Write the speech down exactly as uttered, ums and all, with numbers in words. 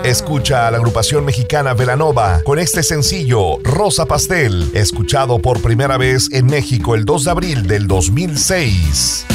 Escucha a la agrupación mexicana Velanova con este sencillo, Rosa Pastel, escuchado por primera vez en México el dos de abril del dos mil seis.